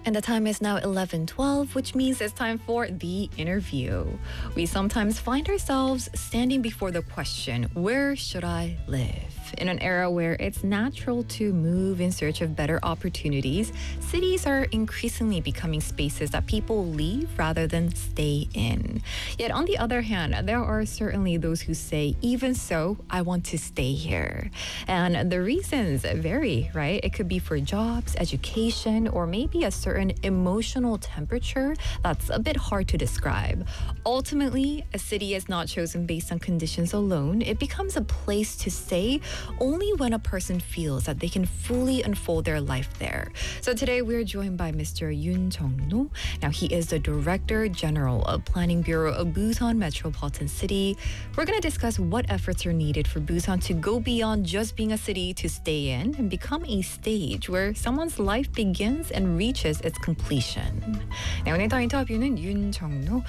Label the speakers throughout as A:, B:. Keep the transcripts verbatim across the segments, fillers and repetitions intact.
A: And the time is now eleven twelve, which means it's time for the interview. We sometimes find ourselves standing before the question, where should I live? In an era where it's natural to move in search of better opportunities, cities are increasingly becoming spaces that people leave rather than stay in. Yet on the other hand, there are certainly those who say, even so, I want to stay here. And the reasons vary, right? It could be for jobs, education, or maybe a certain emotional temperature that's a bit hard to describe. Ultimately, a city is not chosen based on conditions alone. It becomes a place to stay only when a person feels that they can fully unfold their life there. So today we're joined by Mister Yoon Jung-no. Now he is the Director General of Planning Bureau of Busan Metropolitan City. We're going to discuss what efforts are needed for Busan to go beyond just being a city to stay in and become a stage where someone's life begins and reaches its completion. 네, 오늘 더 인터뷰는 윤정노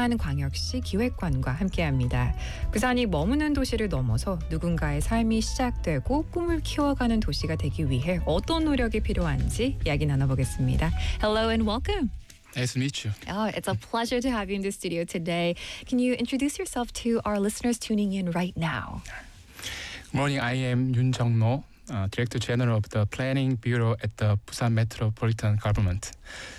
A: 부산광역시 기획관과 함께합니다. 부산이 머무는 도시를 넘어서 누군가의 삶이 시작되고 꿈을 키워가는 도시가 되기 위해 어떤 노력이 필요한지 이야기 나눠보겠습니다. Hello and welcome.
B: Nice to meet you.
A: Oh, it's a pleasure to have you in the studio today. Can you introduce yourself to our listeners tuning in right now?
B: Good morning. I am Yoon Jung-no, uh, Director General of the Planning Bureau at the Busan Metropolitan Government.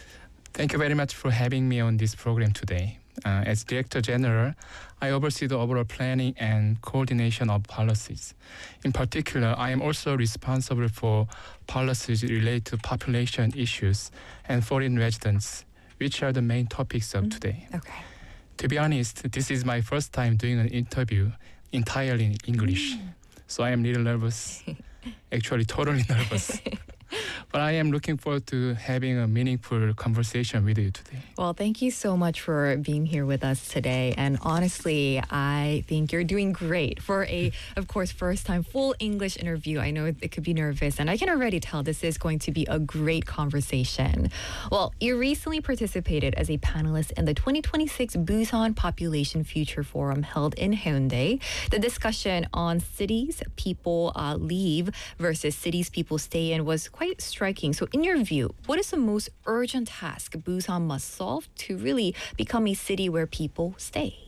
B: Thank you very much for having me on this program today. Uh, as Director General, I oversee the overall planning and coordination of policies. In particular, I am also responsible for policies related to population issues and foreign residents, which are the main topics of mm-hmm. today.
A: Okay.
B: To be honest, this is my first time doing an interview entirely in English. Mm. So I am a little nervous, actually totally nervous. But I am looking forward to having a meaningful conversation with you today.
A: Well, thank you so much for being here with us today. And honestly, I think you're doing great for a, of course, first-time full English interview. I know it could be nervous, and I can already tell this is going to be a great conversation. Well, you recently participated as a panelist in the twenty twenty-six Busan Population Future Forum held in Haeundae. The discussion on cities people uh, leave versus cities people stay in was quite striking. So in your view, what is the most urgent task Busan must solve to really become a city where people stay?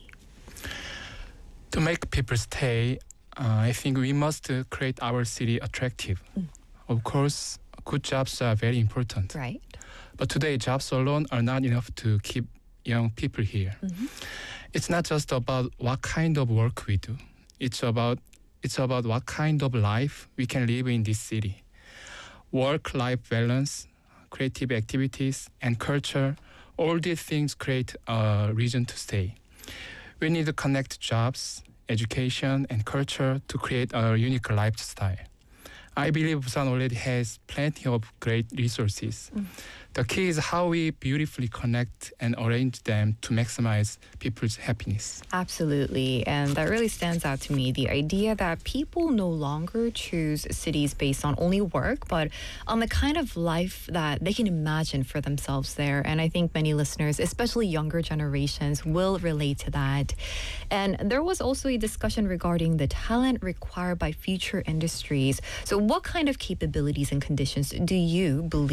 B: To make people stay, uh, I think we must uh, create our city attractive. Mm. Of course, good jobs are very important.
A: Right.
B: But today, jobs alone are not enough to keep young people here. Mm-hmm. It's not just about what kind of work we do. It's about it's about what kind of life we can live in this city. Work-life balance, creative activities, and culture, all these things create a reason to stay. We need to connect jobs, education, and culture to create a unique lifestyle. I believe Busan already has plenty of great resources. Mm. The key is how we beautifully connect and arrange them to maximize people's happiness.
A: Absolutely. And that really stands out to me. The idea that people no longer choose cities based on only work, but on the kind of life that they can imagine for themselves there. And I think many listeners, especially younger generations, will relate to that. And there was also a discussion regarding the talent required by future industries. So what kind of capabilities and conditions do you believe